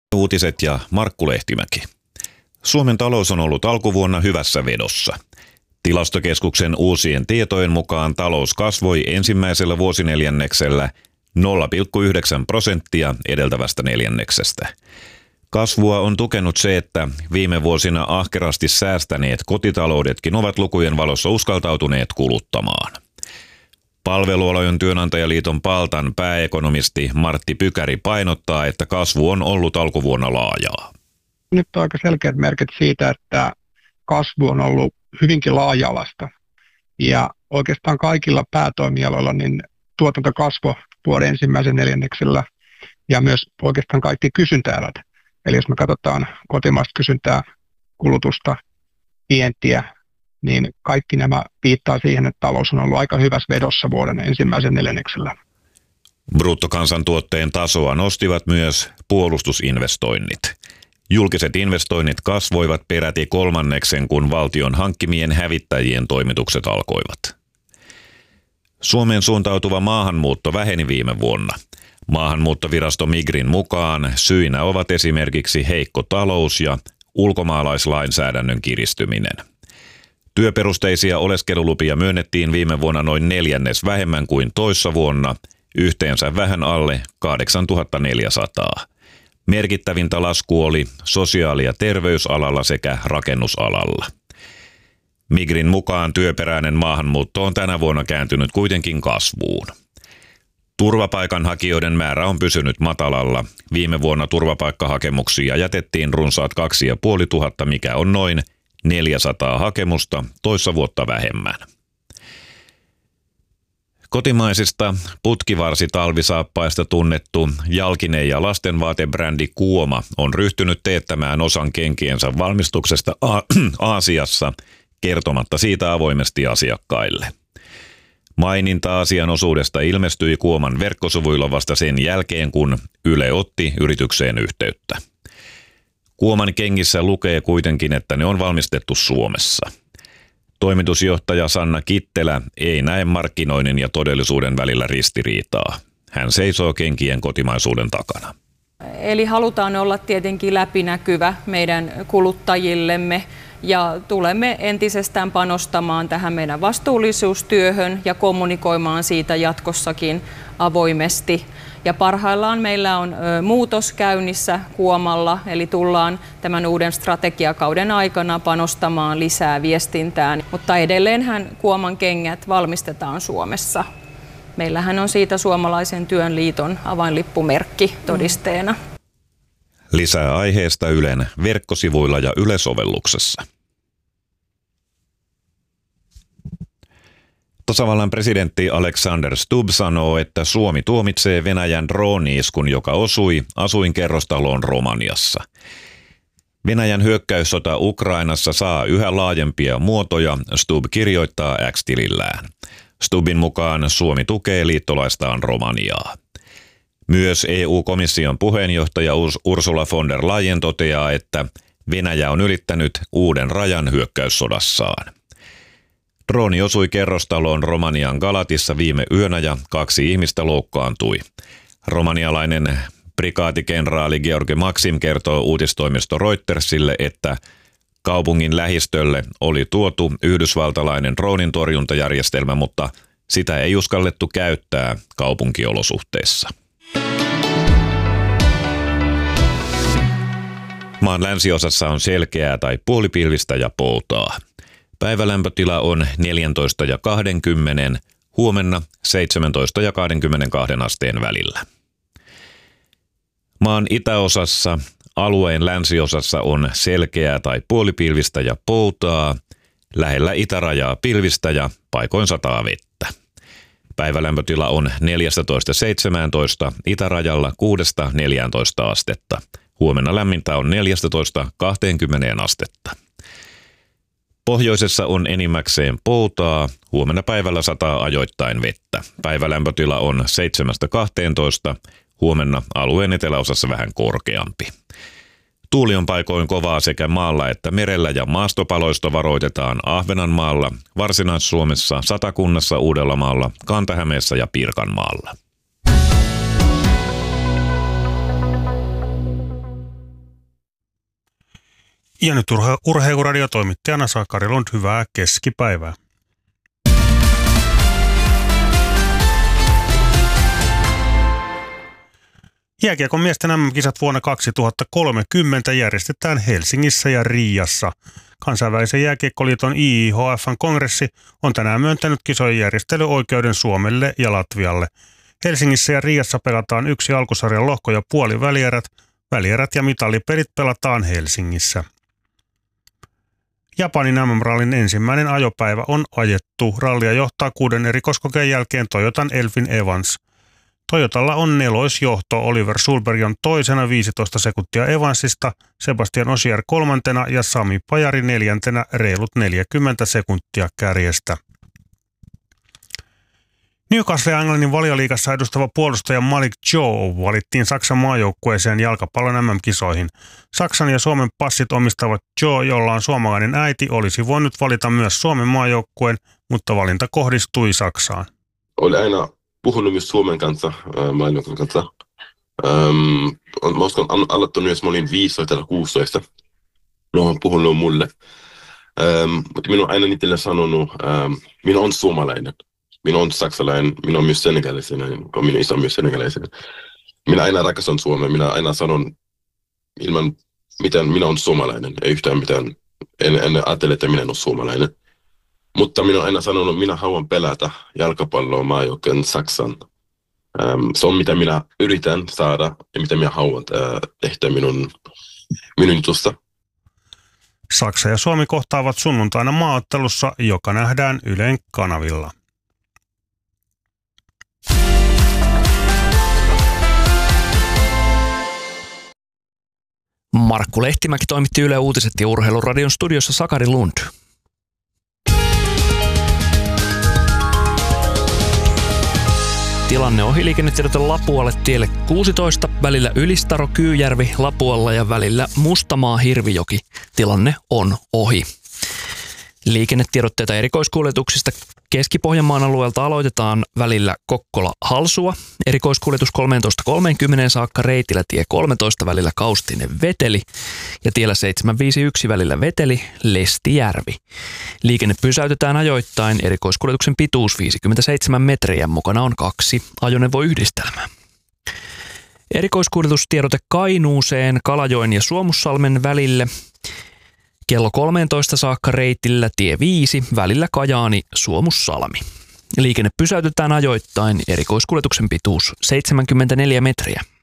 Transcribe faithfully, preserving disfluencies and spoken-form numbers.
Uutiset ja Markku Lehtimäki. Suomen talous on ollut alkuvuonna hyvässä vedossa. Tilastokeskuksen uusien tietojen mukaan talous kasvoi ensimmäisellä vuosineljänneksellä nolla pilkku yhdeksän prosenttia edeltävästä neljänneksestä. Kasvua on tukenut se, että viime vuosina ahkerasti säästäneet kotitaloudetkin ovat lukujen valossa uskaltautuneet kuluttamaan. Palvelualojen työnantajaliiton Paltan pääekonomisti Martti Pykäri painottaa, että kasvu on ollut alkuvuonna laajaa. Nyt on aika selkeät merkit siitä, että kasvu on ollut hyvinkin laaja-alaista. Ja oikeastaan kaikilla päätoimialoilla niin tuotanto kasvoi vuoden ensimmäisen neljänneksellä ja myös oikeastaan kaikki kysyntäerät. Eli jos me katsotaan kotimaista kysyntää, kulutusta, vientiä, niin kaikki nämä viittaa siihen, että talous on ollut aika hyvässä vedossa vuoden ensimmäisen neljänneksellä. Bruttokansantuotteen tasoa nostivat myös puolustusinvestoinnit. Julkiset investoinnit kasvoivat peräti kolmanneksen, kun valtion hankkimien hävittäjien toimitukset alkoivat. Suomeen suuntautuva maahanmuutto väheni viime vuonna. Maahanmuuttovirasto Migrin mukaan syinä ovat esimerkiksi heikko talous ja ulkomaalaislainsäädännön kiristyminen. Työperusteisia oleskelulupia myönnettiin viime vuonna noin neljännes vähemmän kuin toissa vuonna, yhteensä vähän alle kahdeksantuhattaneljäsataa. Merkittävintä lasku oli sosiaali- ja terveysalalla sekä rakennusalalla. Migrin mukaan työperäinen maahanmuutto on tänä vuonna kääntynyt kuitenkin kasvuun. Turvapaikanhakijoiden määrä on pysynyt matalalla. Viime vuonna turvapaikkahakemuksia jätettiin runsaat kaksi ja puoli tuhatta, mikä on noin neljäsataa hakemusta toissa vuotta vähemmän. Kotimaisista putkivarsitalvisaappaista tunnettu jalkine- ja lastenvaatebrändi Kuoma on ryhtynyt teettämään osan kenkiensä valmistuksesta A- Aasiassa kertomatta siitä avoimesti asiakkaille. Maininta asian osuudesta ilmestyi Kuoman verkkosivuilla vasta sen jälkeen, kun Yle otti yritykseen yhteyttä. Kuoman kengissä lukee kuitenkin, että ne on valmistettu Suomessa. Toimitusjohtaja Sanna Kittelä ei näe markkinoinnin ja todellisuuden välillä ristiriitaa. Hän seisoo kenkien kotimaisuuden takana. Eli halutaan olla tietenkin läpinäkyvä meidän kuluttajillemme ja tulemme entisestään panostamaan tähän meidän vastuullisuustyöhön ja kommunikoimaan siitä jatkossakin avoimesti. Ja parhaillaan meillä on muutos käynnissä Kuomalla, eli tullaan tämän uuden strategiakauden aikana panostamaan lisää viestintään. Mutta edelleenhän Kuoman kengät valmistetaan Suomessa. Meillähän on siitä Suomalaisen työn liiton avainlippumerkki todisteena. Lisää aiheesta Ylen verkkosivuilla ja Yle-sovelluksessa. Tasavallan presidentti Alexander Stubb sanoo, että Suomi tuomitsee Venäjän drooni-iskun, joka osui asuinkerrostaloon Romaniassa. Venäjän hyökkäyssota Ukrainassa saa yhä laajempia muotoja, Stubb kirjoittaa X-tilillään. Stubbin mukaan Suomi tukee liittolaistaan Romaniaa. Myös E U-komission puheenjohtaja Ursula von der Leyen toteaa, että Venäjä on ylittänyt uuden rajan hyökkäyssodassaan. Drooni osui kerrostaloon Romanian Galatissa viime yönä ja kaksi ihmistä loukkaantui. Romanialainen prikaatikenraali Georgi Maxim kertoo uutistoimisto Reutersille, että kaupungin lähistölle oli tuotu yhdysvaltalainen droonin torjuntajärjestelmä, mutta sitä ei uskallettu käyttää kaupunkiolosuhteissa. Maan länsiosassa on selkeää tai puolipilvistä ja poutaa. Päivälämpötila on neljätoista ja kaksikymmentä, huomenna seitsemäntoista ja kaksikymmentäkaksi asteen välillä. Maan itäosassa, alueen länsiosassa on selkeää tai puolipilvistä ja poutaa, lähellä itärajaa pilvistä ja paikoin sataa vettä. Päivälämpötila on neljätoista seitsemäntoista, itärajalla kuudesta neljääntoista astetta. Huomenna lämmintä on neljätoista kaksikymmentä astetta. Pohjoisessa on enimmäkseen poutaa, huomenna päivällä sataa ajoittain vettä. Päivälämpötila on seitsemästä kahteentoista, huomenna alueen eteläosassa vähän korkeampi. Tuuli on paikoin kovaa sekä maalla että merellä ja maastopaloista varoitetaan Ahvenanmaalla, Varsinais-Suomessa, Satakunnassa, Uudellamaalla, Kanta-Hämeessä ja Pirkanmaalla. Ja nyt urhe- urheiluradiotoimittajana Sakari Lund, hyvää keskipäivää. Jääkiekon miesten M M-kisat vuonna kaksituhattakolmekymmentä järjestetään Helsingissä ja Riiassa. Kansainvälisen jääkiekkoliiton I I H F:n kongressi on tänään myöntänyt kisojen järjestelyoikeuden Suomelle ja Latvialle. Helsingissä ja Riiassa pelataan yksi alkusarjan lohko ja puoli välierät. Välierät ja mitalipelit pelataan Helsingissä. Japanin M M-rallin ensimmäinen ajopäivä on ajettu. Rallia johtaa kuuden erikoiskokeen jälkeen Toyotan Elfin Evans. Toyotalla on neloisjohto. Oliver Sulberg on toisena viisitoista sekuntia Evansista, Sebastian Ogier kolmantena ja Sami Pajari neljäntenä reilut neljäkymmentä sekuntia kärjestä. Newcastle ja Englannin Valioliigassa edustava puolustaja Malik Joe valittiin Saksan maajoukkueeseen jalkapallon M M-kisoihin. Saksan ja Suomen passit omistavat Joe, jolla on suomalainen äiti, olisi voinut valita myös Suomen maajoukkueen, mutta valinta kohdistui Saksaan. Oli aina puhunut myös Suomen kanssa, äh, maailman kanssa. Ähm, mä uskon, on aloittanut, jos mä olin viisitoista tai kuusitoista. No, on puhunut mulle. Ähm, mutta minä olen aina niille sanonut, ähm, minä olen suomalainen. Minä olen saksalainen, minä olen myös senegalainen, kun minun isä on myös senegalainen. Minä aina rakastan Suomea, minä aina sanon ilman mitään, minä olen suomalainen, ei yhtään mitään, en, en ajattele, että minä olen suomalainen. Mutta minä olen aina sanonut, minä haluan pelata jalkapalloa maajoukkueen Saksan. Ähm, se on mitä minä yritän saada ja mitä minä haluan äh, tehdä minun, minun jutusta. Saksa ja Suomi kohtaavat sunnuntaina maaottelussa, joka nähdään Ylen kanavilla. Markku Lehtimäki toimitti Yle Uutiset ja Urheiluradion studiossa Sakari Lund. Tilanne ohiliikennetiedote Lapualle tielle kuusitoista, välillä Ylistaro-Kyyjärvi Lapualla ja välillä Mustamaa-Hirvijoki. Tilanne on ohi. Liikennetiedotteita erikoiskuljetuksista Keski-Pohjanmaan alueelta aloitetaan välillä Kokkola-Halsua. Erikoiskuljetus kolmetoista kolmekymmentä saakka reitillä tie kolmetoista välillä Kaustinen-Veteli ja tiellä seitsemän viisikymmentäyksi välillä Veteli-Lestijärvi. Liikenne pysäytetään ajoittain. Erikoiskuljetuksen pituus viisikymmentäseitsemän metriä. Mukana on kaksi ajoneuvoyhdistelmää. Erikoiskuljetustiedote Kainuuseen Kalajoen ja Suomussalmen välille. Kello kolmetoista saakka reitillä tie viisi välillä Kajaani-Suomussalmi. Liikenne pysäytetään ajoittain. Erikoiskuljetuksen pituus seitsemänkymmentäneljä metriä.